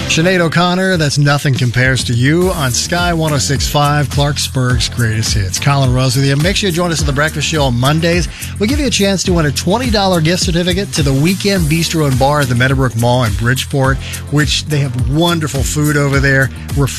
Sinead O'Connor, that's Nothing Compares to You on Sky 106.5, Clarksburg's greatest hits. Colin Rose with you. Make sure you join us at the Breakfast Show on Mondays. We'll give you a chance to win a $20 gift certificate to the Weekend Bistro and Bar at the Meadowbrook Mall in Bridgeport, which they have wonderful food over there.